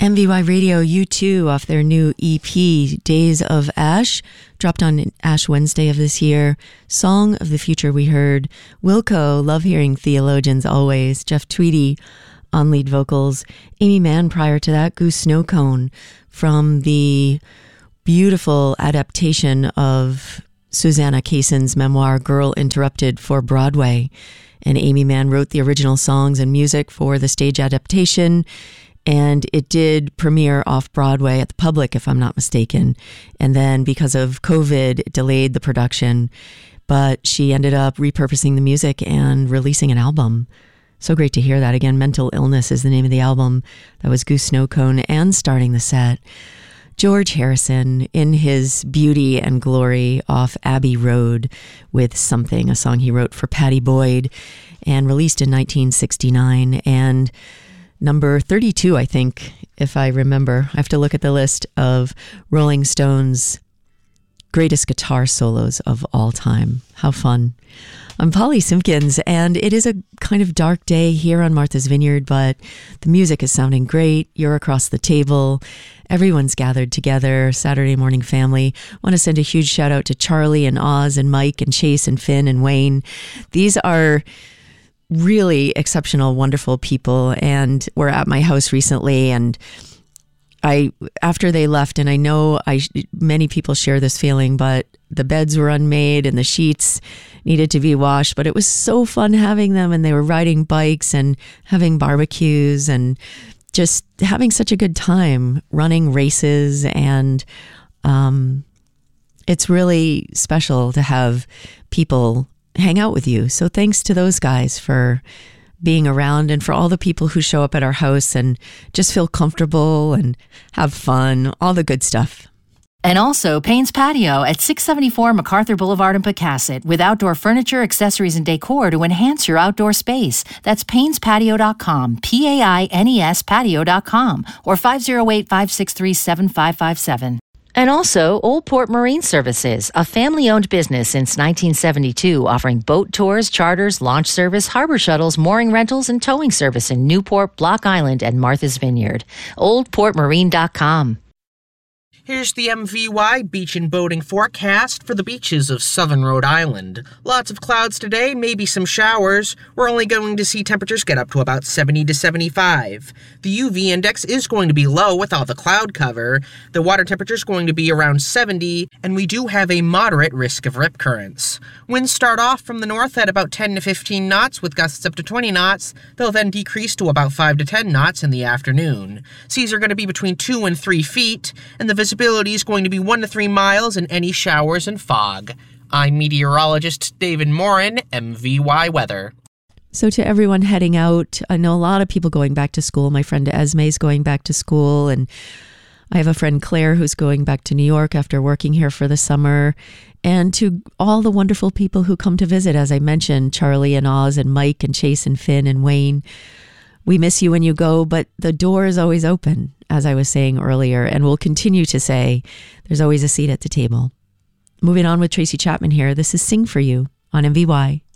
MVY Radio U2 off their new EP, Days of Ash, dropped on Ash Wednesday of this year. Song of the Future we heard. Wilco, love hearing theologians always. Jeff Tweedy on lead vocals. Amy Mann prior to that. Goose Snowcone from the beautiful adaptation of Susanna Kayson's memoir, Girl Interrupted, for Broadway. And Amy Mann wrote the original songs and music for the stage adaptation. And it did premiere off-Broadway at the Public, if I'm not mistaken. And then because of COVID, it delayed the production. But she ended up repurposing the music and releasing an album. So great to hear that. Again, Mental Illness is the name of the album. That was Goose Snowcone, and starting the set, George Harrison in his beauty and glory off Abbey Road with Something, a song he wrote for Pattie Boyd and released in 1969. And number 32, I think, if I remember. I have to look at the list of Rolling Stones' greatest guitar solos of all time. How fun. I'm Polly Simpkins, and it is a kind of dark day here on Martha's Vineyard, but the music is sounding great. You're across the table. Everyone's gathered together. Saturday morning family. Want to send a huge shout out to Charlie and Oz and Mike and Chase and Finn and Wayne. These are really exceptional, wonderful people, and were at my house recently, and after they left, and I know many people share this feeling, but the beds were unmade and the sheets needed to be washed, but it was so fun having them, and they were riding bikes and having barbecues and just having such a good time running races, and it's really special to have people hang out with you. So thanks to those guys for being around, and for all the people who show up at our house and just feel comfortable and have fun, all the good stuff. And also Payne's Patio at 674 MacArthur Boulevard in Pecasset, with outdoor furniture, accessories, and decor to enhance your outdoor space. That's painespatio.com, Paines patio.com, or 508-563-7557. And also Old Port Marine Services, a family-owned business since 1972, offering boat tours, charters, launch service, harbor shuttles, mooring rentals, and towing service in Newport, Block Island, and Martha's Vineyard. OldPortMarine.com. Here's the MVY beach and boating forecast for the beaches of southern Rhode Island. Lots of clouds today, maybe some showers. We're only going to see temperatures get up to about 70 to 75. The UV index is going to be low with all the cloud cover. The water temperature is going to be around 70, and we do have a moderate risk of rip currents. Winds start off from the north at about 10 to 15 knots with gusts up to 20 knots. They'll then decrease to about 5 to 10 knots in the afternoon. Seas are going to be between 2 and 3 feet, and the visibility is going to be 1 to 3 miles in any showers and fog. I'm meteorologist David Morin, MVY Weather. So to everyone heading out, I know a lot of people going back to school. My friend Esme's going back to school, and I have a friend Claire who's going back to New York after working here for the summer. And to all the wonderful people who come to visit, as I mentioned, Charlie and Oz and Mike and Chase and Finn and Wayne. We miss you when you go, but the door is always open, as I was saying earlier, and we'll continue to say there's always a seat at the table. Moving on with Tracy Chapman here. This is Sing For You on MVY.